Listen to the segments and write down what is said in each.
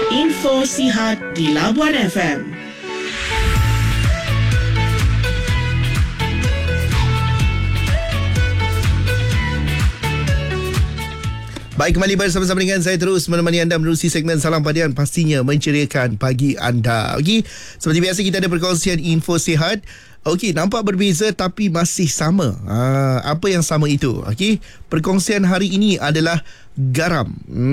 Info Sihat di Labuan FM. Baik, kembali bersama-sama dengan saya terus menemani anda menerusi segmen Salam Padian, pastinya menceriakan pagi anda. Okey, seperti biasa kita ada perkongsian info sihat. Okey, nampak berbeza tapi masih sama. Apa yang sama itu? Okey, perkongsian hari ini adalah garam.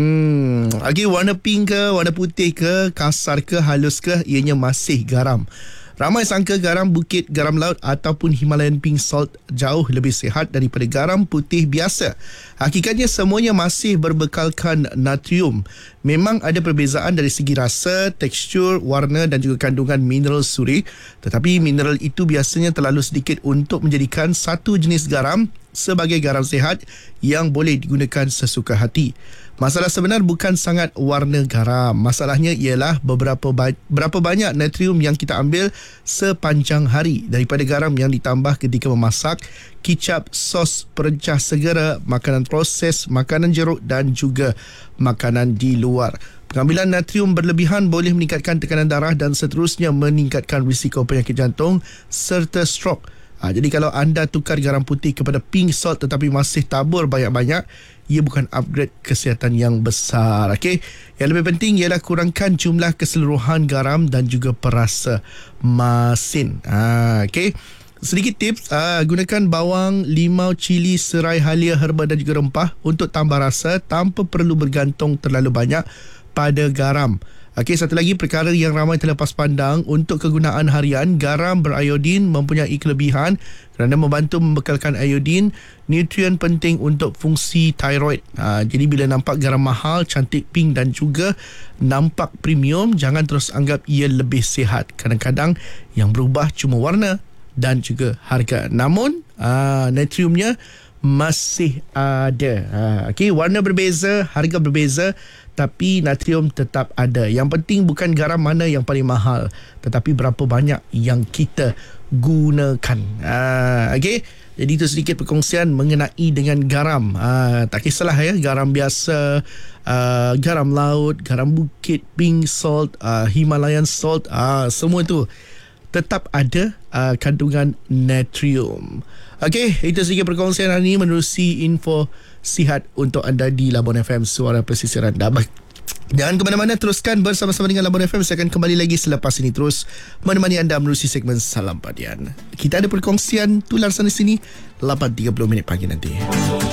Okey, warna pink ke, warna putih ke, kasar ke, halus ke, ianya masih garam. Ramai sangka garam bukit, garam laut ataupun Himalayan pink salt jauh lebih sihat daripada garam putih biasa. Hakikatnya semuanya masih berbekalkan natrium. Memang ada perbezaan dari segi rasa, tekstur, warna dan juga kandungan mineral suri. Tetapi mineral itu biasanya terlalu sedikit untuk menjadikan satu jenis garam sebagai garam sihat yang boleh digunakan sesuka hati. Masalah sebenar bukan sangat warna garam. Masalahnya ialah berapa banyak natrium yang kita ambil sepanjang hari daripada garam yang ditambah ketika memasak, kicap, sos, perencah segera, makanan proses, makanan jeruk dan juga makanan di luar. Pengambilan natrium berlebihan boleh meningkatkan tekanan darah dan seterusnya meningkatkan risiko penyakit jantung serta stroke. Jadi kalau anda tukar garam putih kepada pink salt tetapi masih tabur banyak-banyak, ia bukan upgrade kesihatan yang besar. Okey, yang lebih penting ialah kurangkan jumlah keseluruhan garam dan juga perasa masin. Okey, sedikit tips, gunakan bawang, limau, cili, serai, halia, herba dan juga rempah untuk tambah rasa tanpa perlu bergantung terlalu banyak pada garam. Okey, satu lagi perkara yang ramai terlepas pandang, untuk kegunaan harian, garam beriodin mempunyai kelebihan kerana membantu membekalkan iodin, nutrien penting untuk fungsi thyroid. Jadi bila nampak garam mahal, cantik, pink dan juga nampak premium, jangan terus anggap ia lebih sihat. Kadang-kadang yang berubah cuma warna dan juga harga. Namun natriumnya masih ada. Okey, warna berbeza, harga berbeza, tapi natrium tetap ada. Yang penting bukan garam mana yang paling mahal, tetapi berapa banyak yang kita gunakan. Okey, jadi itu sedikit perkongsian mengenai dengan garam. Tak kisahlah ya, garam biasa, garam laut, garam bukit, pink salt, Himalayan salt, semua itu tetap ada kandungan natrium. Okey, itu sedikit perkongsian hari ini menerusi info sihat untuk anda di Labuan FM, suara pesisir anda. Jangan ke mana-mana, teruskan bersama-sama dengan Labuan FM. Saya akan kembali lagi selepas ini terus menemani anda menerusi segmen Salam Padian. Kita ada perkongsian tular sana sini 8.30 minit pagi nanti.